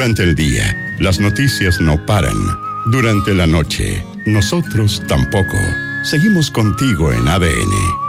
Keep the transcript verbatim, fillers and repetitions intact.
Durante el día, las noticias no paran. Durante la noche, nosotros tampoco. Seguimos contigo en A D N.